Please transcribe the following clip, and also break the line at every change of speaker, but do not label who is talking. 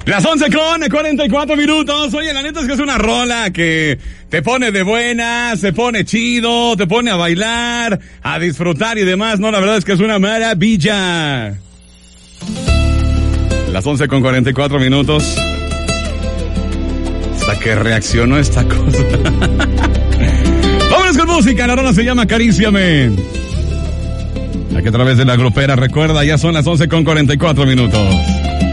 Las 11:44. Oye, la neta es que es una rola que te pone de buena, se pone chido, te pone a bailar, a disfrutar y demás. No, la verdad es que es una maravilla. Las 11:44. Hasta que reaccionó esta cosa. Vámonos con música. La rola se llama Acaríciame. Aquí a través de la grupera, recuerda, ya son las 11:44.